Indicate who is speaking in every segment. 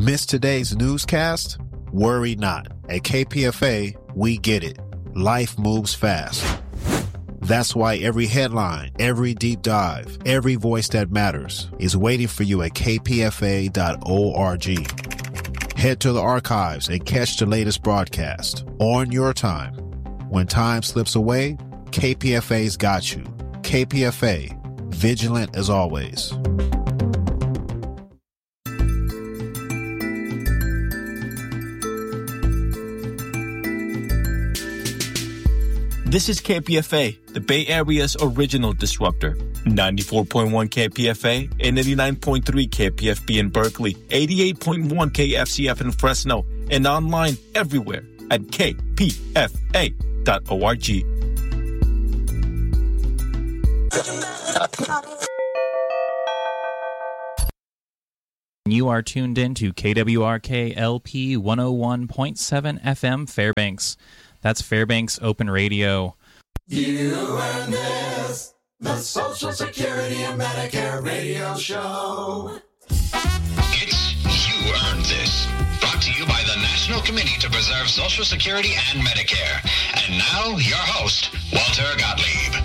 Speaker 1: Missed today's newscast? Worry not. At KPFA, we get it. Life moves fast. That's why every headline, every deep dive, every voice that matters is waiting for you at kpfa.org. Head to the archives and catch the latest broadcast on your time. When time slips away, KPFA's got you. KPFA, vigilant as always.
Speaker 2: This is KPFA, the Bay Area's original disruptor. 94.1 KPFA and 89.3 KPFB in Berkeley, 88.1 KFCF in Fresno, and online everywhere at kpfa.org.
Speaker 3: You are tuned in to KWRK LP 101.7 FM Fairbanks. That's Fairbanks Open Radio.
Speaker 4: You earned this, the Social Security and Medicare radio show.
Speaker 5: It's You Earned This, brought to you by the National Committee to Preserve Social Security and Medicare. And now, your host, Walter Gottlieb.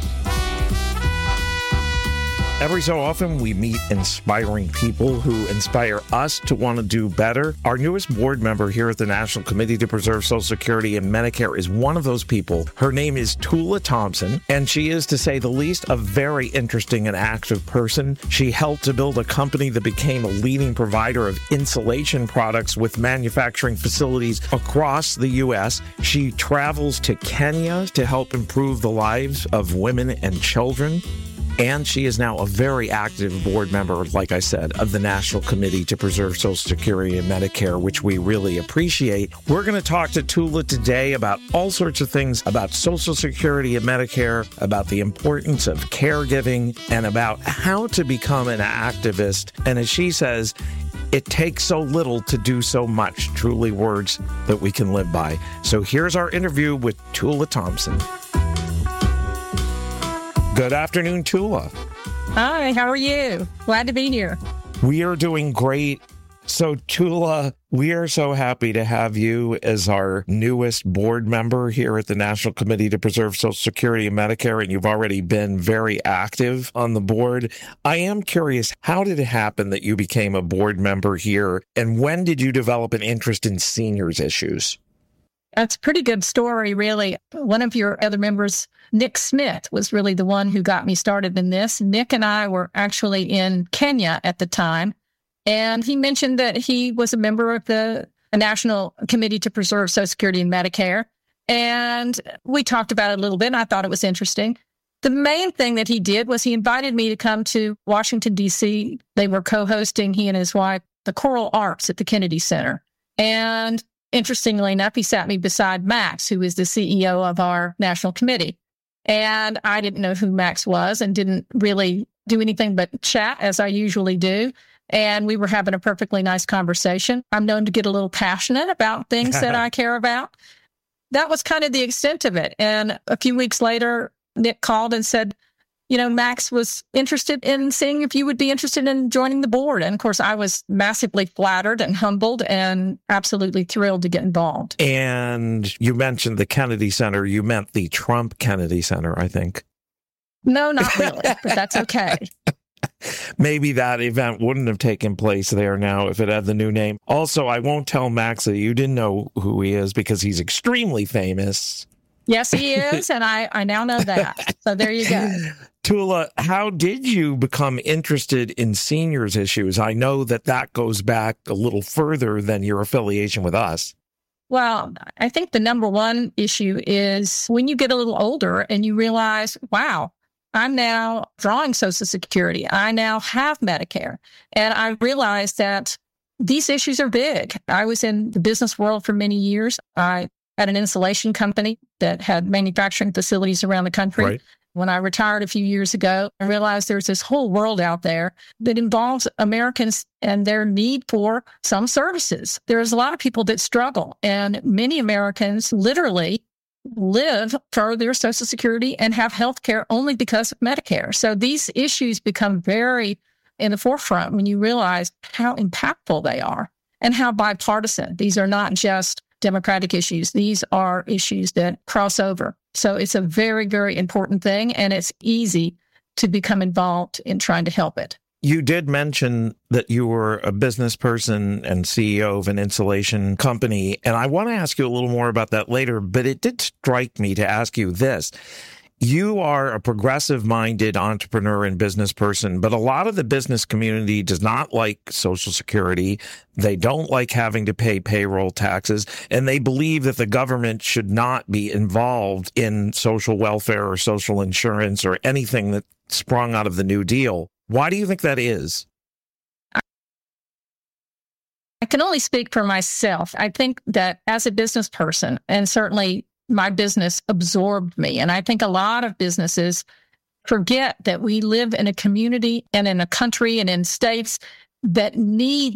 Speaker 6: Every so often, we meet inspiring people who inspire us to want to do better. Our newest board member here at the National Committee to Preserve Social Security and Medicare is one of those people. Her name is Tula Thompson, and she is, to say the least, a very interesting and active person. She helped to build a company that became a leading provider of insulation products with manufacturing facilities across the U.S. She travels to Kenya to help improve the lives of women and children. And she is now a very active board member, like I said, of the National Committee to Preserve Social Security and Medicare, which we really appreciate. We're going to talk to Tula today about all sorts of things about Social Security and Medicare, about the importance of caregiving, and about how to become an activist. And as she says, it takes so little to do so much. Truly words that we can live by. So here's our interview with Tula Thompson. Good afternoon, Tula.
Speaker 7: Hi, how are you? Glad to be here.
Speaker 6: We are doing great. So, Tula, we are so happy to have you as our newest board member here at the National Committee to Preserve Social Security and Medicare, and you've already been very active on the board. I am curious, how did it happen that you became a board member here, and when did you develop an interest in seniors issues?
Speaker 7: That's a pretty good story, really. One of your other members, Nick Smith, was really the one who got me started in this. Nick and I were actually in Kenya at the time, and he mentioned that he was a member of the National Committee to Preserve Social Security and Medicare, and we talked about it a little bit, and I thought it was interesting. The main thing that he did was he invited me to come to Washington, D.C. They were co-hosting, he and his wife, the Choral Arts at the Kennedy Center. And interestingly enough, he sat me beside Max, who is the CEO of our national committee. And I didn't know who Max was and didn't really do anything but chat, as I usually do. And we were having a perfectly nice conversation. I'm known to get a little passionate about things that I care about. That was kind of the extent of it. And a few weeks later, Nick called and said, you know, Max was interested in seeing if you would be interested in joining the board. And of course, I was massively flattered and humbled and absolutely thrilled to get involved.
Speaker 6: And you mentioned the Kennedy Center. You meant the Trump Kennedy Center, I think.
Speaker 7: No, not really, but that's okay.
Speaker 6: Maybe that event wouldn't have taken place there now if it had the new name. Also, I won't tell Max that you didn't know who he is because he's extremely famous.
Speaker 7: Yes, he is, and I now know that. So there you go.
Speaker 6: Tula, how did you become interested in seniors issues? I know that goes back a little further than your affiliation with us.
Speaker 7: Well, I think the number one issue is when you get a little older and you realize, wow, I'm now drawing Social Security. I now have Medicare. And I realized that these issues are big. I was in the business world for many years. I had an insulation company that had manufacturing facilities around the country.
Speaker 6: Right.
Speaker 7: When I retired a few years ago, I realized there's this whole world out there that involves Americans and their need for some services. There's a lot of people that struggle, and many Americans literally live for their Social Security and have health care only because of Medicare. So these issues become very in the forefront when you realize how impactful they are. and how bipartisan. These are not just Democratic issues. These are issues that cross over. So it's a very, very important thing, and it's easy to become involved in trying to help it.
Speaker 6: You did mention that you were a business person and CEO of an insulation company, and I want to ask you a little more about that later, but it did strike me to ask you this. You are a progressive-minded entrepreneur and business person, but a lot of the business community does not like Social Security. They don't like having to pay payroll taxes, and they believe that the government should not be involved in social welfare or social insurance or anything that sprung out of the New Deal. Why do you think that is?
Speaker 7: I can only speak for myself. I think that as a business person, and certainly my business absorbed me. And I think a lot of businesses forget that we live in a community and in a country and in states that need